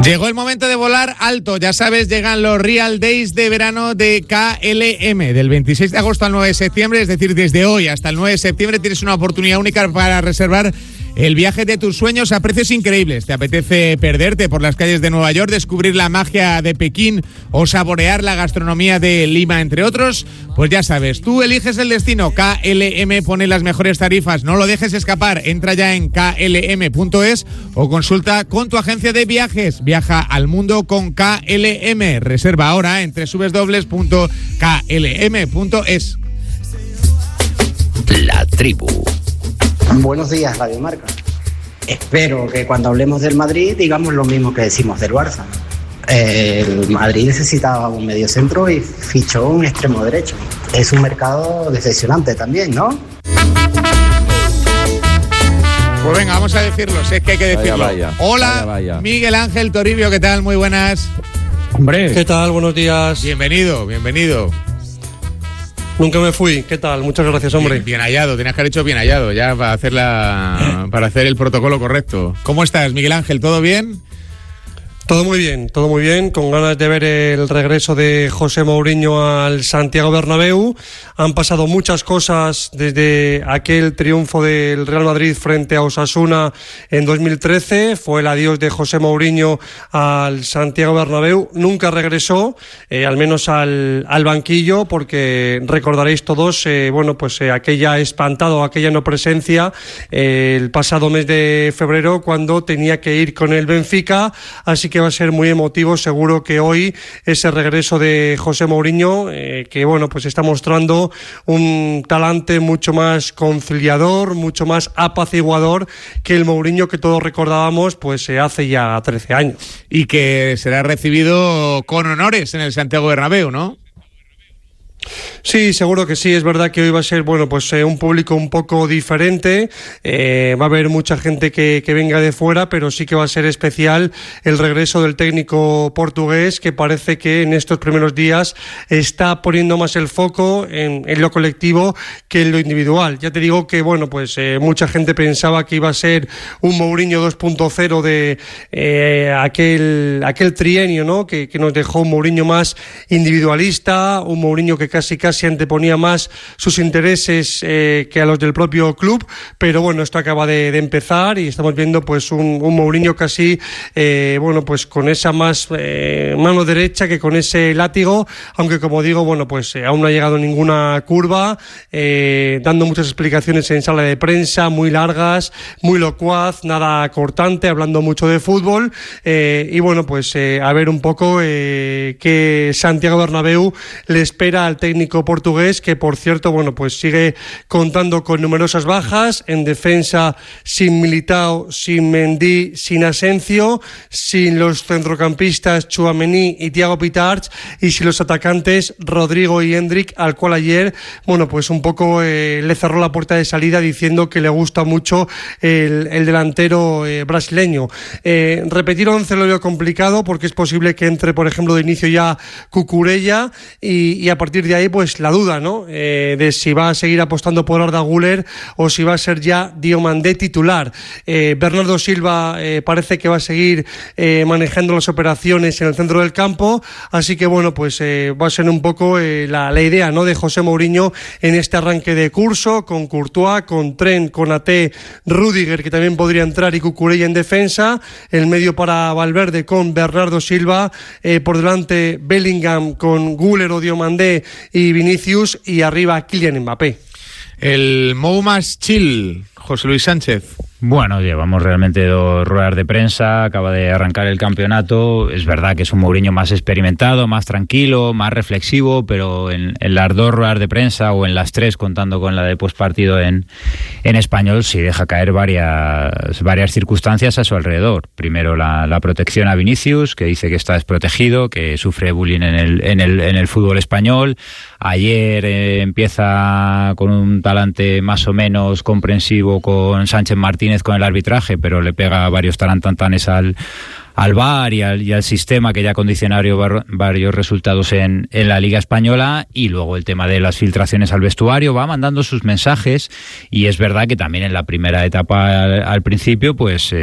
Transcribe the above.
Llegó el momento de volar alto, ya sabes, llegan los Real Days de verano de KLM, del 26 de agosto al 9 de septiembre, es decir, desde hoy hasta el 9 de septiembre tienes una oportunidad única para reservar el viaje de tus sueños a precios increíbles. ¿Te apetece perderte por las calles de Nueva York, descubrir la magia de Pekín o saborear la gastronomía de Lima, entre otros? Pues ya sabes, tú eliges el destino. KLM pone las mejores tarifas, no lo dejes escapar. Entra ya en klm.es o consulta con tu agencia de viajes. Viaja al mundo con KLM. Reserva ahora en www.klm.es. La tribu. Buenos días, Radio Marca. Espero que cuando hablemos del Madrid digamos lo mismo que decimos del Barça. El Madrid necesitaba un mediocentro y fichó un extremo derecho. Es un mercado decepcionante también, ¿no? Pues venga, vamos a decirlo, si es que hay que decirlo. Vaya. Hola, Vaya. Miguel Ángel Toribio, ¿qué tal? Muy buenas. Hombre, ¿qué tal? Buenos días. Bienvenido. Nunca me fui. ¿Qué tal? Muchas gracias, hombre. Bien hallado, tenías que haber hecho bien hallado ya para hacer el protocolo correcto. ¿Cómo estás, Miguel Ángel? ¿Todo bien? Todo muy bien, con ganas de ver el regreso de José Mourinho al Santiago Bernabéu. Han pasado muchas cosas desde aquel triunfo del Real Madrid frente a Osasuna en 2013. Fue el adiós de José Mourinho al Santiago Bernabéu. Nunca regresó, al menos al banquillo, porque recordaréis todos, aquella no presencia el pasado mes de febrero cuando tenía que ir con el Benfica. Así que va a ser muy emotivo seguro que hoy ese regreso de José Mourinho, que está mostrando un talante mucho más conciliador, mucho más apaciguador que el Mourinho que todos recordábamos hace ya 13 años. Y que será recibido con honores en el Santiago Bernabéu, ¿no? Sí, seguro que sí. Es verdad que hoy va a ser un público un poco diferente. Va a haber mucha gente que venga de fuera, pero sí que va a ser especial el regreso del técnico portugués, que parece que en estos primeros días está poniendo más el foco en lo colectivo que en lo individual. Ya te digo que mucha gente pensaba que iba a ser un Mourinho 2.0 de aquel trienio, ¿no? Que nos dejó un Mourinho más individualista, un Mourinho que casi anteponía más sus intereses que a los del propio club, pero esto acaba de empezar y estamos viendo un Mourinho casi con esa más mano derecha que con ese látigo, aunque como digo, aún no ha llegado ninguna curva, dando muchas explicaciones en sala de prensa, muy largas, muy locuaz, nada cortante, hablando mucho de fútbol, a ver un poco qué Santiago Bernabéu le espera al técnico portugués, que por cierto sigue contando con numerosas bajas en defensa, sin Militao, sin Mendy, sin Asensio, sin los centrocampistas Tchouaméni y Thiago Pitarch, y sin los atacantes Rodrigo y Hendrik, al cual ayer le cerró la puerta de salida diciendo que le gusta mucho el delantero brasileño. Repetir 11 lo veo complicado, porque es posible que entre, por ejemplo, de inicio ya Cucurella, y a partir de ahí la duda, ¿no? De si va a seguir apostando por Arda Güler o si va a ser ya Diomandé titular. Bernardo Silva parece que va a seguir manejando las operaciones en el centro del campo, así que va a ser un poco la idea, ¿no?, de José Mourinho en este arranque de curso, con Courtois, con Trent, con Ate, Rüdiger, que también podría entrar, y Cucurella en defensa, el medio para Valverde con Bernardo Silva, por delante Bellingham con Güler o Diomandé y Vinicius, y arriba Kylian Mbappé. El Mou más chill, José Luis Sánchez. Bueno, llevamos realmente 2 ruedas de prensa, acaba de arrancar el campeonato. Es verdad que es un Mourinho más experimentado, más tranquilo, más reflexivo, pero en las 2 ruedas de prensa, o en las 3, contando con la de postpartido en español, sí deja caer varias circunstancias a su alrededor. Primero la protección a Vinicius, que dice que está desprotegido, que sufre bullying en el fútbol español. Ayer empieza con un talante más o menos comprensivo con Sánchez Martínez con el arbitraje, pero le pega varios tarantantanes al VAR y al sistema, que ya condicionario varios resultados en la Liga Española. Y luego el tema de las filtraciones al vestuario, va mandando sus mensajes, y es verdad que también en la primera etapa al principio